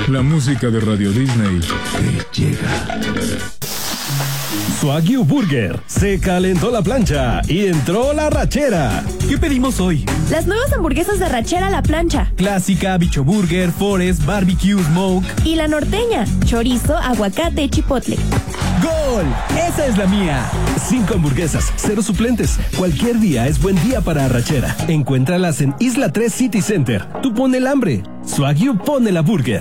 La música de Radio Disney te llega. Wagyu Burger. Se calentó la plancha y entró la rachera. ¿Qué pedimos hoy? Las nuevas hamburguesas de rachera a la plancha. Clásica, bicho burger, forest, barbecue, smoke. Y la norteña. Chorizo, aguacate, chipotle. ¡Gol! Esa es la mía. 5 hamburguesas, 0 suplentes. Cualquier día es buen día para arrachera. Encuéntralas en Isla 3 City Center. Tú pone el hambre. Wagyu pone la burger.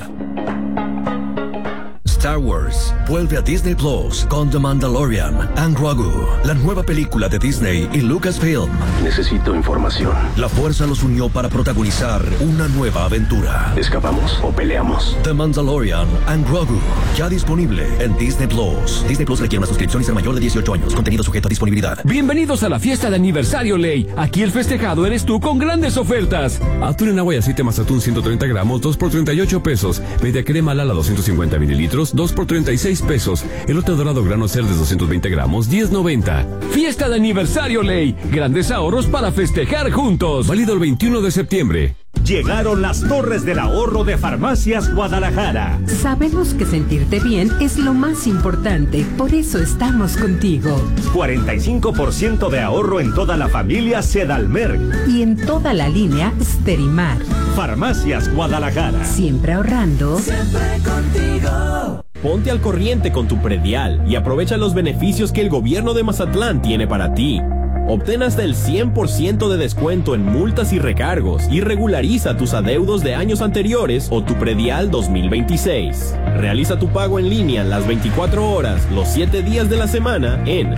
Star Wars vuelve a Disney Plus con The Mandalorian and Grogu, la nueva película de Disney y Lucasfilm. Necesito información. La fuerza los unió para protagonizar una nueva aventura. ¿Escapamos o peleamos? The Mandalorian and Grogu, ya disponible en Disney Plus. Disney Plus requiere una suscripción y ser mayor de 18 años. Contenido sujeto a disponibilidad. Bienvenidos a la fiesta de aniversario Ley. Aquí el festejado eres tú con grandes ofertas. Atún en agua y aceite Mazatún 130 gramos, 2 por 38 pesos. Media crema Lala 250 mililitros, 2 por 36 pesos. Elote dorado grano Cerdes 220 gramos, 10.90. Fiesta de aniversario Ley. Grandes ahorros para festejar juntos. Válido el 21 de septiembre. Llegaron las torres del ahorro de Farmacias Guadalajara. Sabemos que sentirte bien es lo más importante, por eso estamos contigo. 45% de ahorro en toda la familia Sedalmer. Y en toda la línea Sterimar. Farmacias Guadalajara. Siempre ahorrando. Siempre contigo. Ponte al corriente con tu predial y aprovecha los beneficios que el gobierno de Mazatlán tiene para ti. Obtén hasta el 100% de descuento en multas y recargos y regulariza tus adeudos de años anteriores o tu predial 2026. Realiza tu pago en línea las 24 horas, los 7 días de la semana en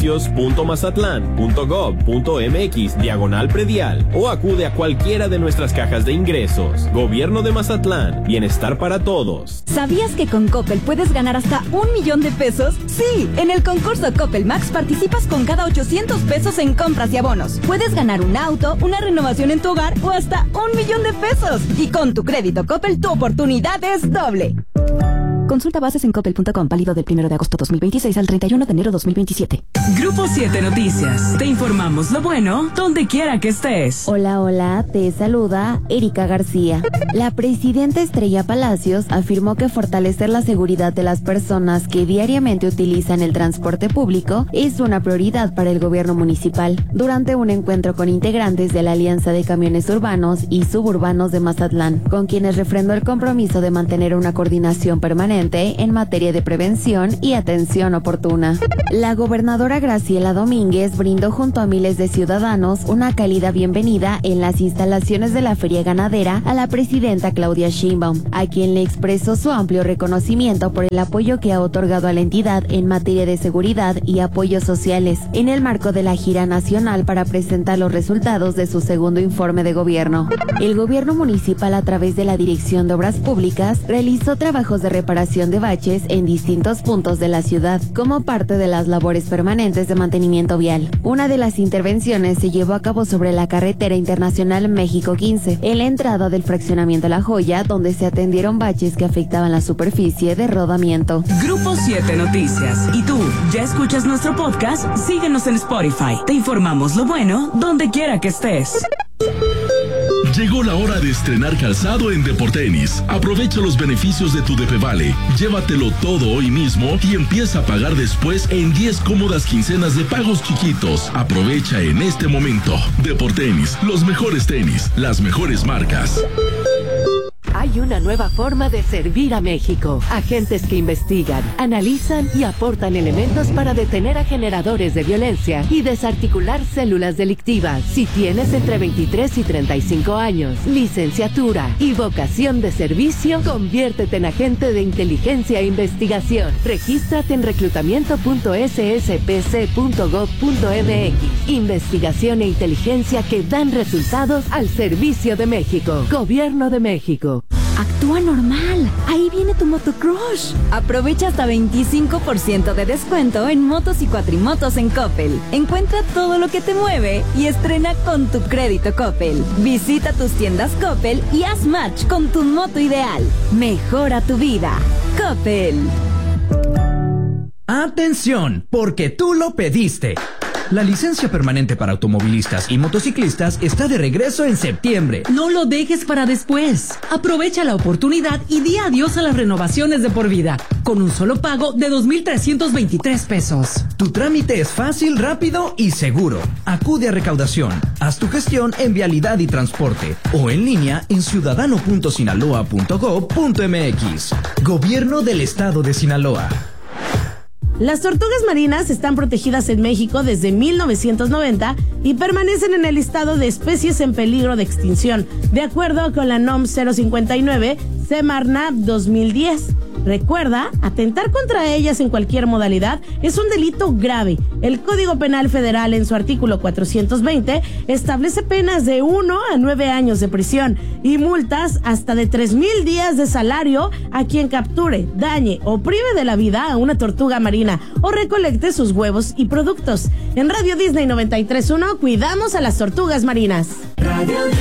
servicios.mazatlán.gov.mx/predial o acude a cualquiera de nuestras cajas de ingresos. Gobierno de Mazatlán, bienestar para todos. ¿Sabías que con Coppel puedes ganar hasta 1 millón de pesos? Sí, en el concurso Coppel Max participas con cada 800 pesos en compras y abonos. Puedes ganar un auto, una renovación en tu hogar o hasta 1 millón de pesos. Y con tu crédito Coppel, tu oportunidad es doble. Consulta bases en coppel.com, válido del 1 de agosto 2026 al 31 de enero 2027. Grupo 7 Noticias. Te informamos lo bueno donde quiera que estés. Hola, hola, te saluda Erika García. La presidenta Estrella Palacios afirmó que fortalecer la seguridad de las personas que diariamente utilizan el transporte público es una prioridad para el gobierno municipal. Durante un encuentro con integrantes de la Alianza de Camiones Urbanos y Suburbanos de Mazatlán, con quienes refrendó el compromiso de mantener una coordinación permanente en materia de prevención y atención oportuna. La gobernadora Graciela Domínguez brindó junto a miles de ciudadanos una cálida bienvenida en las instalaciones de la Feria Ganadera a la presidenta Claudia Sheinbaum, a quien le expresó su amplio reconocimiento por el apoyo que ha otorgado a la entidad en materia de seguridad y apoyos sociales, en el marco de la gira nacional para presentar los resultados de su segundo informe de gobierno. El gobierno municipal, a través de la Dirección de Obras Públicas, realizó trabajos de reparación de baches en distintos puntos de la ciudad, como parte de las labores permanentes de mantenimiento vial. Una de las intervenciones se llevó a cabo sobre la carretera internacional México 15, en la entrada del fraccionamiento La Joya, donde se atendieron baches que afectaban la superficie de rodamiento. Grupo 7 Noticias. ¿Y tú, ya escuchas nuestro podcast? Síguenos en Spotify. Te informamos lo bueno donde quiera que estés. Llegó la hora de estrenar calzado en Deportenis. Aprovecha los beneficios de tu DP Vale. Llévatelo todo hoy mismo y empieza a pagar después en 10 cómodas quincenas de pagos chiquitos. Aprovecha en este momento. Deportenis, los mejores tenis, las mejores marcas. Hay una nueva forma de servir a México. Agentes que investigan, analizan y aportan elementos para detener a generadores de violencia y desarticular células delictivas. Si tienes entre 23 y 35 años, licenciatura y vocación de servicio, conviértete en agente de inteligencia e investigación. Regístrate en reclutamiento.sspc.gov.mx. Investigación e inteligencia que dan resultados al servicio de México. Gobierno de México. Actúa normal. Ahí viene tu motocrush. Aprovecha hasta 25% de descuento en motos y cuatrimotos en Coppel. Encuentra todo lo que te mueve y estrena con tu crédito Coppel. Visita tus tiendas Coppel y haz match con tu moto ideal. Mejora tu vida. Coppel. Atención, porque tú lo pediste. La licencia permanente para automovilistas y motociclistas está de regreso en septiembre. No lo dejes para después. Aprovecha la oportunidad y di adiós a las renovaciones de por vida, con un solo pago de 2,323 pesos. Tu trámite es fácil, rápido y seguro. Acude a recaudación. Haz tu gestión en Vialidad y Transporte o en línea en ciudadano.sinaloa.gov.mx. Gobierno del Estado de Sinaloa. Las tortugas marinas están protegidas en México desde 1990 y permanecen en el listado de especies en peligro de extinción, de acuerdo con la NOM 059 Semarnat 2010. Recuerda, atentar contra ellas en cualquier modalidad es un delito grave. El Código Penal Federal, en su artículo 420, establece penas de 1 a 9 años de prisión y multas hasta de 3,000 días de salario a quien capture, dañe o prive de la vida a una tortuga marina o recolecte sus huevos y productos. En Radio Disney 93.1, cuidamos a las tortugas marinas.